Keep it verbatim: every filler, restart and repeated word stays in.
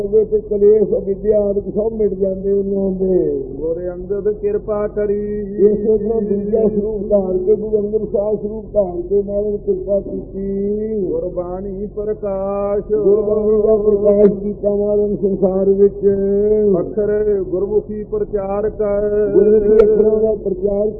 ਤੇ ਕਲੇਸ਼ ਵਿਦਿਆ ਆਦਿ ਸਭ ਮਿਟ ਜਾਂਦੇ ਉਹਨਾਂ ਦੇ। ਗੁਰ ਅੰਗਦ ਕਿਰਪਾ ਕਰੀ। ਇਸ ਨੂੰ ਦੂਜਾ ਸਰੂਪ ਧਾਰ ਕੇ ਗੁਰੂ ਅੰਗਦ ਸਾਹਿਬ ਸਰੂਪ ਧਾਰ ਕੇ ਮਹਾਰਾਜ ਕਿਰਪਾ ਕੀਤੀ। ਗੁਰਬਾਣੀ ਪ੍ਰਕਾਸ਼। ਗੁਰਬਾਣੀ ਦਾ ਪ੍ਰਕਾਸ਼ ਕੀਤਾ ਮਹਾਰਾਜ ਸੰਸਾਰ ਵਿੱਚ। ਅੱਖਰ ਗੁਰਮੁਖੀ ਪ੍ਰਚਾਰ ਕਰ। ਗੁਰਮੁਖੀ ਅੱਖਰਾਂ ਦਾ ਪ੍ਰਚਾਰ